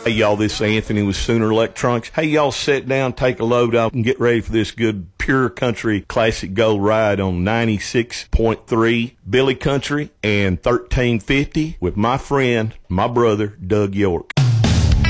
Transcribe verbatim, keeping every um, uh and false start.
Hey, y'all, this is Anthony with Sooner Electronics. Hey, y'all, sit down, take a load off, and get ready for this good pure country classic gold ride on ninety-six point three Billy Country and thirteen fifty with my friend, my brother, Doug York.